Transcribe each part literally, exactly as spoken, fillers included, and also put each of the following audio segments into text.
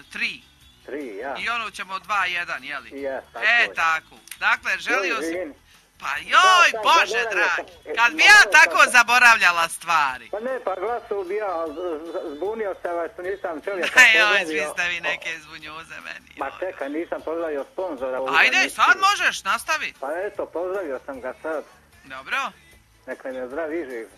tri. Tri, ja. I onu ćemo dva jedan, jeli? Ja, tako e, je. tako. Dakle, želio si... Živim. Pa joj, Da, Bože zaboravio dragi, sam. kad bi Ma, ja to tako sam- zaboravljala stvari. Pa ne, pa glasu bi ja, z- z- zbunio se vas, nisam čovjeka Ma joj, pozdravio. svi ste vi neke zbunjuze meni. Ma joj. čekaj, nisam pozdravio sponzora. u Ajde, emisiji. sad možeš, nastavi. Pa eto, pozdravio sam ga sad. Dobro. Neka mi je zdrav i živ.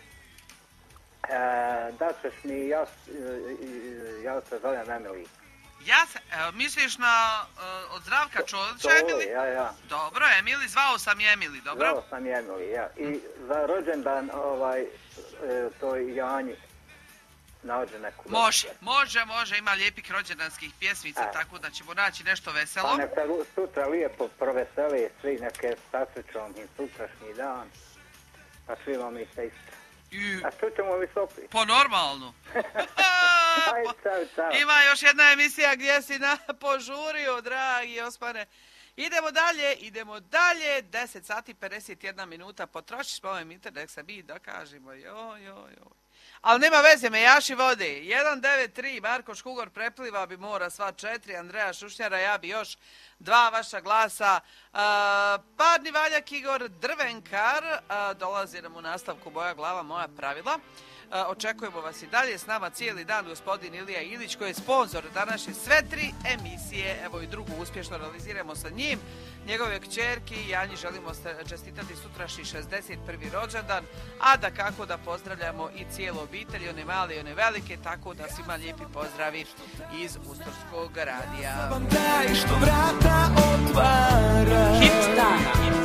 E, da ćeš mi, ja, s- e, e, ja se zovem Emily. Ja se, evo, misliš na uh, od Zdravka Čolića, To, Emili? ja, ja. Dobro, Emili, zvao sam je Emili, dobro? Zvao sam je Emily, ja. I za rođendan, ovaj, e, toj Janji, nađe neku... Može, može, može, ima lijepih rođendanskih pjesmica, E. tako da ćemo naći nešto veselo. Pa nek se lu- sutra lijepo proveseli svi neke sasrećom i sutrašnji dan. Pa svima mi se isto. I, A čućemo li Sofi? po normalno. Aj, čao, čao. Ima još jedna emisija gdje si na požurio, dragi Osmane. Idemo dalje, idemo dalje. deset sati pedeset jedna minuta. Potrošiš po ovom internet, se mi dokažemo. Joj, joj, joj. Ali nema veze, mejaši vode. jedan devet tri, Marko Škugor prepliva bi mora sva četiri, Andreja Šušnjara, ja bi još dva vaša glasa. Uh, Parni Valjak Igor Drvenkar, uh, dolazi nam u nastavku Moja glava, moja pravila. Uh, očekujemo vas i dalje, s nama cijeli dan gospodin Ilija Ilić koji je sponsor današnje sve tri emisije, evo i drugu uspješno realiziramo sa njim. Njegove kćerki Janji želimo čestitati sutrašnji šezdeset prvi rođendan, a da kako da pozdravljamo i cijelu obitelj, one male i one velike, tako da svima lijepi pozdravi iz Ustorskog radija. Hit dana.